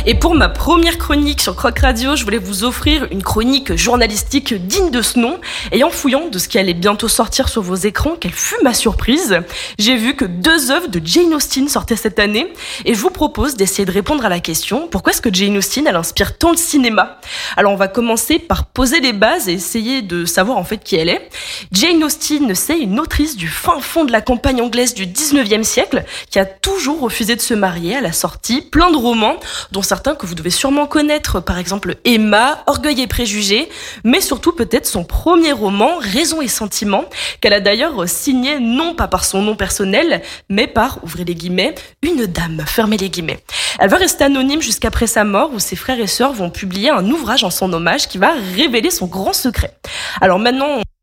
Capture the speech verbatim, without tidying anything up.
Et pour ma première chronique sur Croc Radio, je voulais vous offrir une chronique journalistique digne de ce nom. Et en fouillant de ce qui allait bientôt sortir sur vos écrans, quelle fut ma surprise. J'ai vu que deux œuvres de Jane Austen sortaient cette année. Et je vous propose d'essayer de répondre à la question, pourquoi est-ce que Jane Austen, elle inspire tant le cinéma ? Alors on va commencer par poser les bases et essayer de savoir en fait qui elle est. Jane Austen, c'est une autrice du fin fond de la campagne anglaise du dix-neuvième siècle qui a toujours refusé de se marier. Elle a sorti plein de romans, dont certains que vous devez sûrement connaître, par exemple Emma, Orgueil et préjugés, mais surtout peut-être son premier roman, Raison et sentiment, qu'elle a d'ailleurs signé non pas par son nom personnel, mais par, ouvrez les guillemets, une dame, fermez les guillemets. Elle va rester anonyme jusqu'après sa mort, où ses frères et sœurs vont publier un ouvrage en son hommage qui va révéler son grand secret. Alors maintenant,